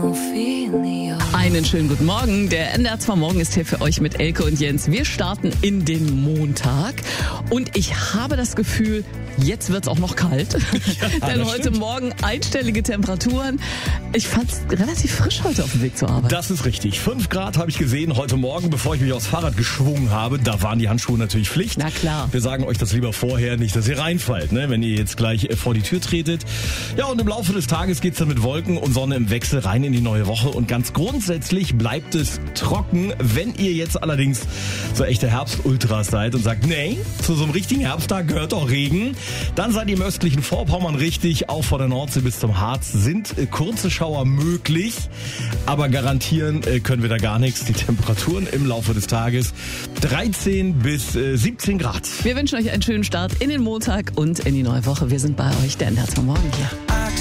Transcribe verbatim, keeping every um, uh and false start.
Einen schönen guten Morgen. Der N D R zwei Morgen ist hier für euch mit Elke und Jens. Wir starten in den Montag und ich habe das Gefühl, jetzt wird's auch noch kalt. Ja, denn heute stimmt. Morgen einstellige Temperaturen. Ich fand's relativ frisch heute auf dem Weg zur Arbeit. Das ist richtig. Fünf Grad habe ich gesehen heute Morgen, bevor ich mich aufs Fahrrad geschwungen habe. Da waren die Handschuhe natürlich Pflicht. Na klar. Wir sagen euch das lieber vorher, nicht, dass ihr reinfallt, ne, wenn ihr jetzt gleich vor die Tür tretet. Ja, und im Laufe des Tages geht's dann mit Wolken und Sonne im Wechsel rein in die neue Woche. Und ganz grundsätzlich bleibt es trocken. Wenn ihr jetzt allerdings so echte Herbstultras seid und sagt, nee, zu so einem richtigen Herbsttag gehört auch Regen, dann seid ihr im östlichen Vorpommern richtig. Auch von der Nordsee bis zum Harz sind äh, kurze Schauer möglich. Aber garantieren äh, können wir da gar nichts. Die Temperaturen im Laufe des Tages dreizehn bis siebzehn Grad. Wir wünschen euch einen schönen Start in den Montag und in die neue Woche. Wir sind bei euch, der N D R zwei Morgen hier.